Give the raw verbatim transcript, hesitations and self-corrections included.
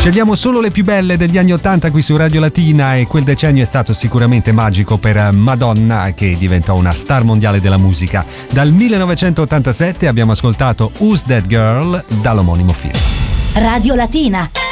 Scegliamo solo le più belle degli anni ottanta qui su Radio Latina, e quel decennio è stato sicuramente magico per Madonna, che diventò una star mondiale della musica. Dal millenovecentottantasette abbiamo ascoltato Who's That Girl dall'omonimo film. Radio Latina.